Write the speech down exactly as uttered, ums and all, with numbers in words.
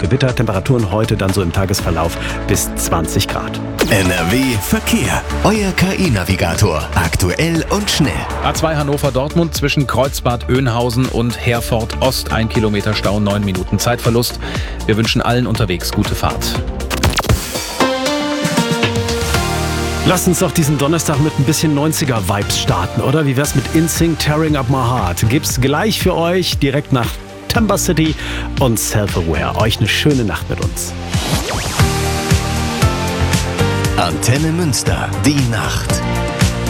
Gewitter. Temperaturen heute dann so im Tagesverlauf bis zwanzig Grad. N R W Verkehr. Euer K I-Navigator. Aktuell und schnell. A zwei Hannover-Dortmund zwischen Kreuzbad Oeynhausen und Herford Ost. Ein Kilometer Stau, neun Minuten Zeitverlust. Wir wünschen allen unterwegs gute Fahrt. Lasst uns doch diesen Donnerstag mit ein bisschen neunziger-Vibes starten, oder? Wie wär's mit In Sync Tearing Up My Heart? Gibt's gleich für euch direkt nach Timber City und Self-Aware. Euch eine schöne Nacht mit uns. Antenne Münster. Die Nacht.